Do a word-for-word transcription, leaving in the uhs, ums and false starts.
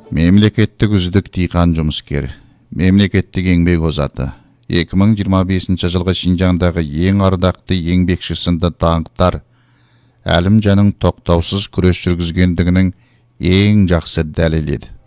Мемлекеттік үздік диқан жұмыскер, мемлекеттік еңбек озаты, екі мың жиырма бесінші жылғы Шинжаңдағы ең ардақты еңбекші сынды даңқтар Әлімжанның тоқтаусыз күрес жүргізгендігінің ең жақсы дәлелі еді.